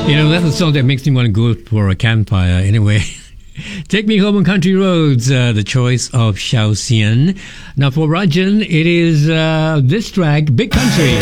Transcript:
You know, that's a song that makes me want to go for a campfire. Anyway, Take Me Home on Country Roads, the choice of Xiao Xian. Now for Rajan, it is this track, Big Country.